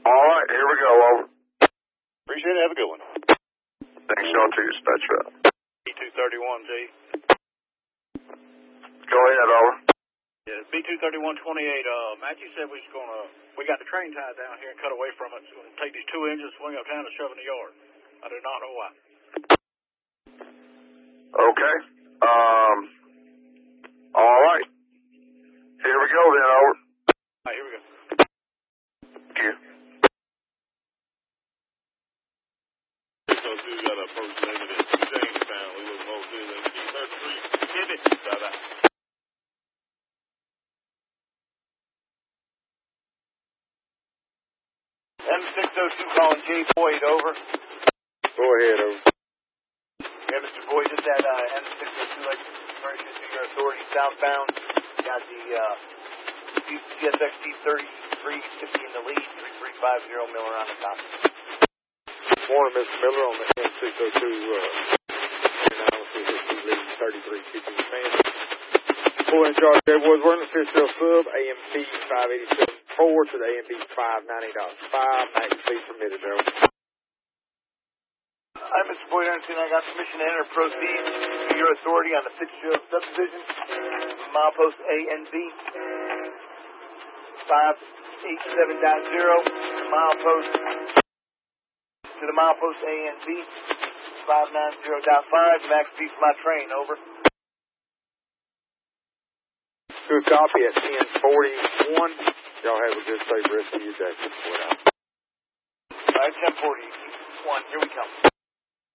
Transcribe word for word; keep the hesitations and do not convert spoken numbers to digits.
All right, here we go, over. Appreciate it. Have a good one. Thanks, y'all, too, dispatch route. B two thirty-one, G. Go ahead, over. Yeah, B two thirty-one twenty-eight, uh, Matthew said we was gonna, we got the train tied down here and cut away from it, so we're gonna take these two engines, swing uptown and shove in the yard. I do not know why. Okay. Um, all right. Here we go then, over. All right, here we go. Thank you. So, we got a approach negative to Jamestown. We look more good than C thirty-three. Hit it. Got out. M six oh two calling Jay Boyd, over. Go ahead, over. Yeah, Mister Boyd, just at uh, M six oh two, like, emergency to your authority southbound. Got the uh, C S X T thirty-three fifty in the lead, three three five zero Miller on the top. Morning, Mister Miller, on the M six oh two, uh, analysis of lead thirty-three fifty man. Full in charge, Jay Boyd, we're in the Fitzgerald sub, A M B five eighty-seven four to the A M B five ninety point five, max speed permitted, over. Hi, Mister Boyd, I got permission to enter proceed to your authority on the Fitzgerald subdivision, milepost A and B, five eighty-seven point zero, milepost, to the milepost A and B, five ninety point five, max speed for my train, over. Good copy at ten forty-one. Y'all have a good, safe rest of your day. All right, ten forty-one, here we come.